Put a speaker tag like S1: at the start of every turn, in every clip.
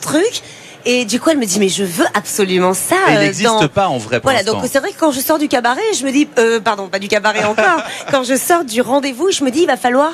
S1: truc. Et du coup, elle me dit, mais je veux absolument ça.
S2: Et il n'existe pas en vrai pour
S1: voilà,
S2: l'instant.
S1: donc c'est vrai que quand je sors du cabaret, je me dis, pardon, pas du cabaret encore. Quand je sors du rendez-vous, je me dis, il va falloir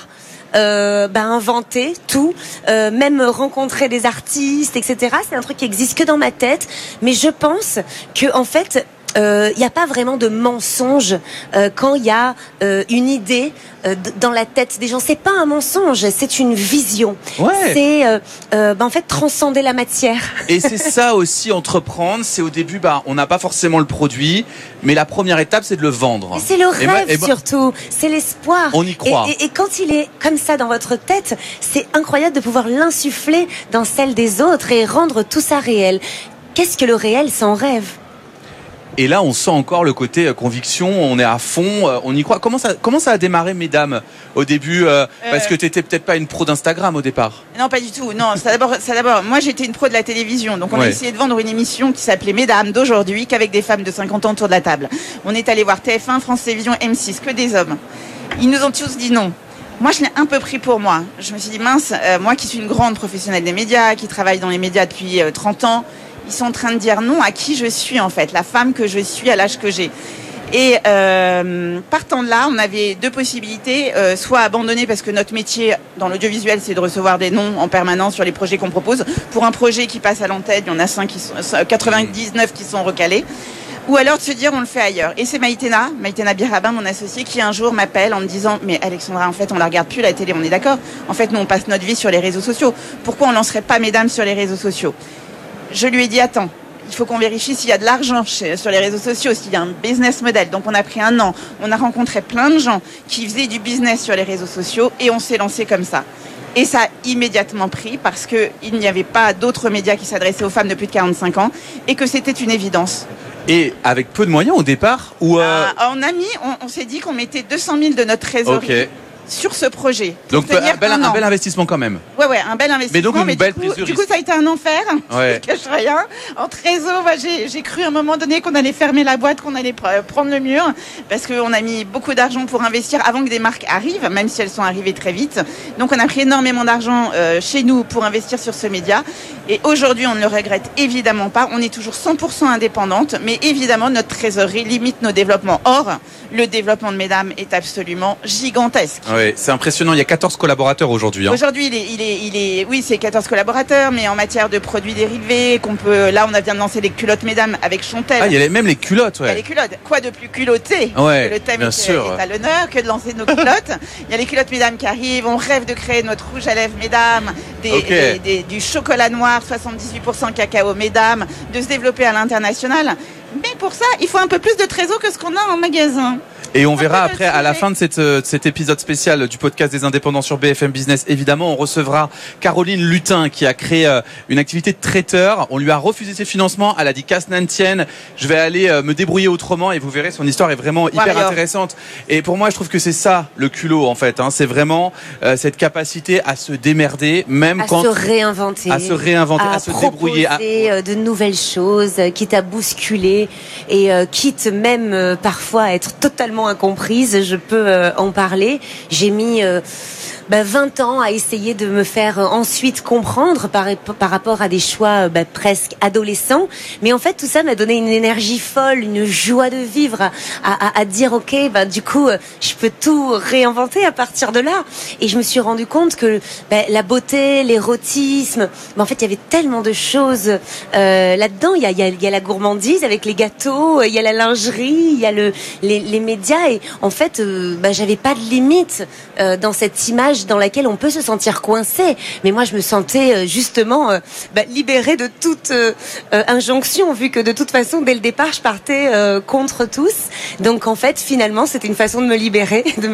S1: inventer tout, même rencontrer des artistes, etc. C'est un truc qui existe que dans ma tête. Mais je pense que en fait, il n'y a pas vraiment de mensonge quand il y a une idée dans la tête des gens. C'est pas un mensonge, c'est une vision.
S2: Ouais.
S1: C'est en fait transcender la matière.
S2: Et c'est ça aussi, entreprendre. C'est au début, on n'a pas forcément le produit, mais la première étape, c'est de le vendre.
S1: Et c'est le rêve surtout, c'est l'espoir.
S2: On y croit.
S1: Et quand il est comme ça dans votre tête, c'est incroyable de pouvoir l'insuffler dans celle des autres et rendre tout ça réel. Qu'est-ce que le réel sans rêve ?
S2: Et là, on sent encore le côté conviction, on est à fond, on y croit. Comment ça a démarré, mesdames, au début parce que tu n'étais peut-être pas une pro d'Instagram au départ.
S3: Non, pas du tout. Non, ça d'abord. Moi, j'étais une pro de la télévision. Donc, on a essayé de vendre une émission qui s'appelait Mesdames d'aujourd'hui, qu'avec des femmes de 50 ans autour de la table. On est allé voir TF1, France Télévisions, M6, que des hommes. Ils nous ont tous dit non. Moi, je l'ai un peu pris pour moi. Je me suis dit, mince, moi qui suis une grande professionnelle des médias, qui travaille dans les médias depuis 30 ans, ils sont en train de dire non à qui je suis en fait, la femme que je suis à l'âge que j'ai. Et partant de là, on avait deux possibilités, soit abandonner parce que notre métier dans l'audiovisuel, c'est de recevoir des noms en permanence sur les projets qu'on propose. Pour un projet qui passe à l'antenne, il y en a 99 qui sont recalés. Ou alors de se dire on le fait ailleurs. Et c'est Maïtena Birabin, mon associé, qui un jour m'appelle en me disant mais Alexandra, en fait on la regarde plus la télé, on est d'accord. En fait nous on passe notre vie sur les réseaux sociaux. Pourquoi on lancerait pas Mesdames sur les réseaux sociaux ? Je lui ai dit attends, il faut qu'on vérifie s'il y a de l'argent sur les réseaux sociaux, s'il y a un business model. Donc on a pris 1 an, on a rencontré plein de gens qui faisaient du business sur les réseaux sociaux et on s'est lancé comme ça. Et ça a immédiatement pris parce qu'il n'y avait pas d'autres médias qui s'adressaient aux femmes de plus de 45 ans et que c'était une évidence.
S2: Et avec peu de moyens au départ ou
S3: on s'est dit qu'on mettait 200 000 de notre trésorerie sur ce projet.
S2: Donc un bel investissement quand même.
S3: Ouais, un bel investissement.
S2: Mais donc une belle prise de risque.
S3: Du coup, ça a été un enfer.
S2: Ouais.
S3: Je cache rien. En trésor, j'ai cru à un moment donné qu'on allait fermer la boîte, qu'on allait prendre le mur, parce qu'on a mis beaucoup d'argent pour investir avant que des marques arrivent, même si elles sont arrivées très vite. Donc on a pris énormément d'argent chez nous pour investir sur ce média. Et aujourd'hui, on ne le regrette évidemment pas. On est toujours 100% indépendante, mais évidemment, notre trésorerie limite nos développements. Or, le développement de Mesdames est absolument gigantesque.
S2: Oui, c'est impressionnant. Il y a 14 collaborateurs aujourd'hui.
S3: Aujourd'hui, c'est 14 collaborateurs, mais en matière de produits dérivés, là, on vient de lancer les culottes Mesdames avec Chantel.
S2: Ah, il y a même les culottes,
S3: Il y a les culottes. Quoi de plus culotté
S2: que
S3: le thème est à l'honneur que de lancer nos culottes. Il y a les culottes Mesdames qui arrivent. On rêve de créer notre rouge à lèvres Mesdames, du chocolat noir, 78% cacao Mesdames, de se développer à l'international. Mais pour ça, il faut un peu plus de trésor que ce qu'on a en magasin.
S2: Et on verra après, à la fin de cet épisode spécial du podcast des indépendants sur BFM Business, évidemment, on recevra Caroline Lutin qui a créé une activité de traiteur. On lui a refusé ses financements. Elle a dit qu'à ce n'en tienne, je vais aller me débrouiller autrement et vous verrez, son histoire est vraiment hyper intéressante. Et pour moi, je trouve que c'est ça, le culot, en fait. C'est vraiment cette capacité à se démerder, à
S1: se réinventer, à
S2: se débrouiller.
S1: À proposer de nouvelles choses, quitte à bousculer et quitte même parfois à être totalement incomprise, je peux en parler. J'ai mis 20 ans à essayer de me faire ensuite comprendre par rapport à des choix presque adolescents. Mais en fait, tout ça m'a donné une énergie folle, une joie de vivre à dire ok, du coup, je peux tout réinventer à partir de là. Et je me suis rendu compte que la beauté, l'érotisme, en fait, il y avait tellement de choses là-dedans. Il y a la gourmandise avec les gâteaux, il y a la lingerie, il y a les médias. Et en fait, j'avais pas de limite dans cette image dans laquelle on peut se sentir coincé. Mais moi, je me sentais justement libérée de toute injonction, vu que de toute façon, dès le départ, je partais contre tous. Donc, en fait, finalement, c'était une façon de me libérer, de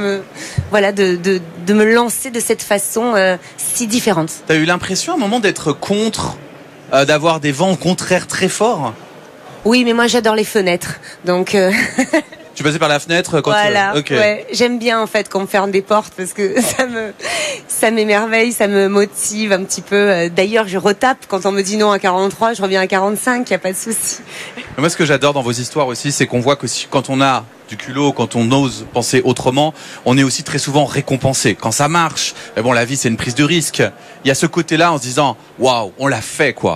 S1: me lancer de cette façon si différente.
S2: T'as eu l'impression à un moment d'être contre, d'avoir des vents contraires très forts ?
S1: Oui, mais moi, j'adore les fenêtres. Donc...
S2: Tu passais par la fenêtre quand
S1: ouais. J'aime bien en fait qu'on me ferme des portes parce que ça m'émerveille, ça me motive un petit peu. D'ailleurs, je retape quand on me dit non à 43, je reviens à 45, il y a pas de souci.
S2: Moi, ce que j'adore dans vos histoires aussi, c'est qu'on voit que quand on a du culot, quand on ose penser autrement, on est aussi très souvent récompensé. Quand ça marche, la vie c'est une prise de risque. Il y a ce côté-là en se disant waouh, on l'a fait quoi.